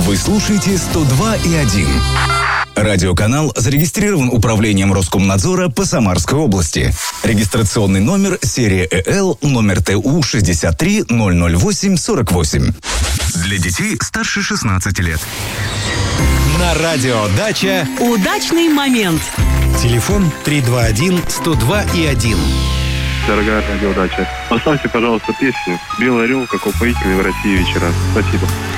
Вы слушаете 102,1. Радиоканал зарегистрирован Управлением Роскомнадзора по Самарской области. Регистрационный номер серия ЭЛ, номер ТУ 6300848. Для детей старше 16 лет. На радиодача «Удачный момент». Телефон 321-102,1. Дорогая радиодача, поставьте, пожалуйста, песню «Белый орел, как упоительные в России вечера». Спасибо.